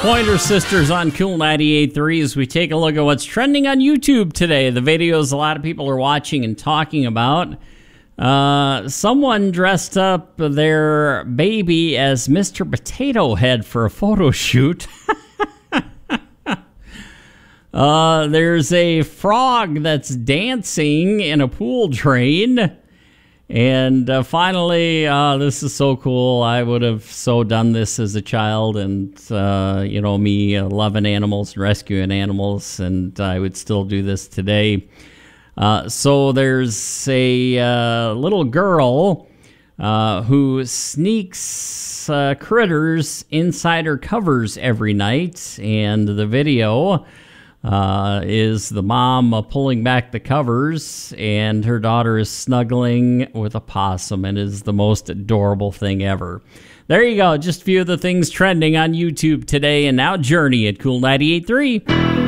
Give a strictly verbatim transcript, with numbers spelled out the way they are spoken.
Pointer Sisters on Cool ninety-eight point three as we take a look at what's trending on YouTube today. The videos a lot of people are watching and talking about. Uh, someone dressed up their baby as Mister Potato Head for a photo shoot. uh, there's a frog that's dancing in a pool drain. And uh, finally, uh, this is so cool. I would have so done this as a child, and, uh, you know, me uh, loving animals and rescuing animals, and I would still do this today. Uh, so there's a uh, little girl uh, who sneaks uh, critters inside her covers every night, and the video Uh, is the mom uh, pulling back the covers, and her daughter is snuggling with a possum, and it is the most adorable thing ever. There you go, just a few of the things trending on YouTube today, and now Journey at Cool ninety-eight point three.